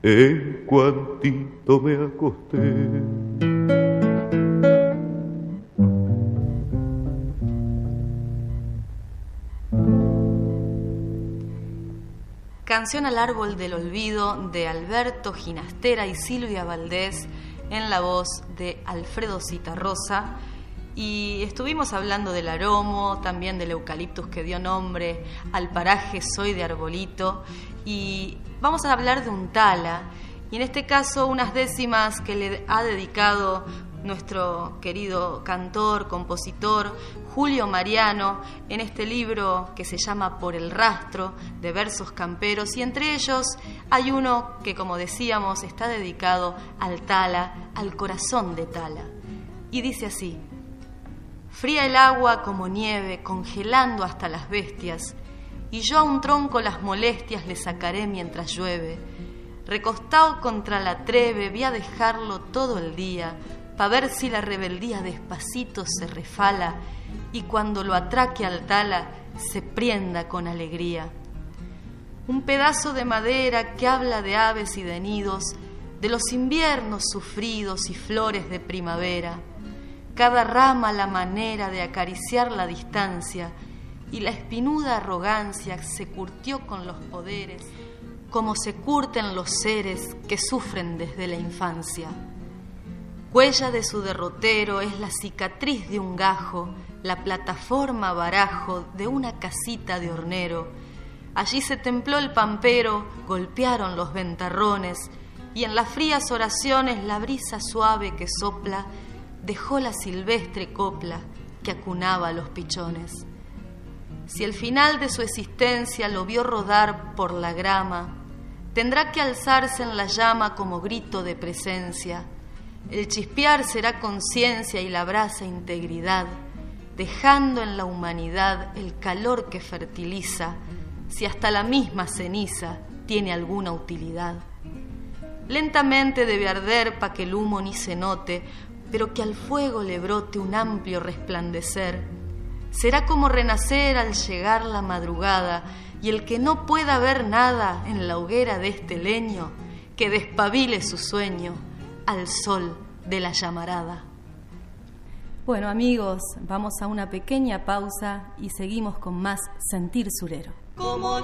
en cuantito me acosté. Canción al árbol del olvido de Alberto Ginastera y Silvia Valdés en la voz de Alfredo Citarrosa. Y estuvimos hablando del aromo, también del eucaliptus que dio nombre al paraje Soy de Arbolito, y vamos a hablar de un tala, y en este caso unas décimas que le ha dedicado nuestro querido cantor, compositor Julio Mariano en este libro que se llama Por el rastro, de versos camperos, y entre ellos hay uno que, como decíamos, está dedicado al tala, al corazón de tala, y dice así: fría el agua como nieve, congelando hasta las bestias, y yo a un tronco las molestias le sacaré mientras llueve. Recostado contra la treve, voy a dejarlo todo el día, pa' ver si la rebeldía despacito se refala, y cuando lo atraque al tala, se prienda con alegría. Un pedazo de madera que habla de aves y de nidos, de los inviernos sufridos y flores de primavera. Cada rama la manera de acariciar la distancia, y la espinuda arrogancia se curtió con los poderes, como se curten los seres que sufren desde la infancia. Huella de su derrotero es la cicatriz de un gajo, la plataforma barajo de una casita de hornero. Allí se templó el pampero, golpearon los ventarrones, y en las frías oraciones la brisa suave que sopla dejó la silvestre copla que acunaba a los pichones. Si el final de su existencia lo vio rodar por la grama, tendrá que alzarse en la llama como grito de presencia. El chispear será conciencia y la brasa integridad, dejando en la humanidad el calor que fertiliza, si hasta la misma ceniza tiene alguna utilidad. Lentamente debe arder pa' que el humo ni se note, pero que al fuego le brote un amplio resplandecer. Será como renacer al llegar la madrugada, y el que no pueda ver nada en la hoguera de este leño, que despabile su sueño al sol de la llamarada. Bueno, amigos, vamos a una pequeña pausa y seguimos con más Sentir Surero.